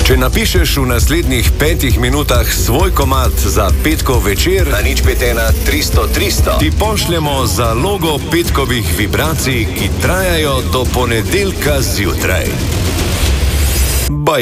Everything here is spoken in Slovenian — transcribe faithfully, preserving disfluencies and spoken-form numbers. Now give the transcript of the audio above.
Če napišeš v naslednjih petih minutah svoj komad za petkov večer, na nič pet ena tristo tristo, ti pošljemo zalogo petkovih vibracij, ki trajajo do ponedeljka zjutraj. Bye.